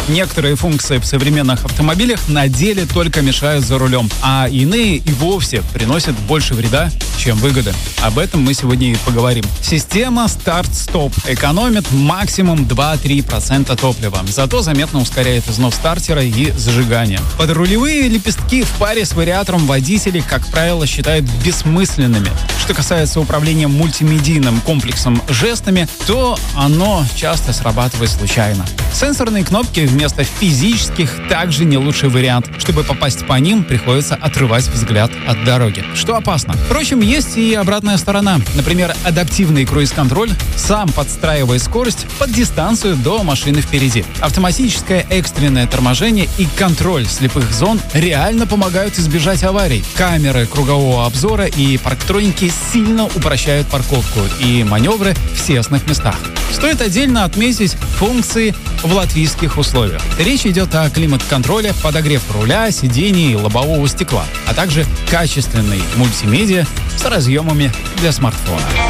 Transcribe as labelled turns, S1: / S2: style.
S1: Некоторые функции в современных автомобилях на деле только мешают за рулем, а иные и вовсе приносят больше вреда, чем выгоды. Об этом мы сегодня и поговорим. Система старт-стоп экономит максимум 2-3% топлива, зато заметно ускоряет износ стартера и зажигание. Подрулевые лепестки в паре с вариатором водители, как правило, считают бессмысленными. Что касается управления мультимедийным комплексом жестами, то оно часто срабатывает случайно. Сенсорные кнопки вместо физических также не лучший вариант. Чтобы попасть по ним, приходится отрывать взгляд от дороги, что опасно. Впрочем, есть и обратная сторона. Например, адаптивный круиз-контроль сам подстраивает скорость под дистанцию до машины впереди. Автоматическое экстренное торможение и контроль слепых зон реально помогают избежать аварий. Камеры кругового обзора и парктроники сильно упрощают парковку и маневры в тесных местах. Стоит отдельно отметить функции в латвийских условиях. Речь идет о климат-контроле, подогрев руля, сидений и лобового стекла, а также качественной мультимедиа с разъемами для смартфона.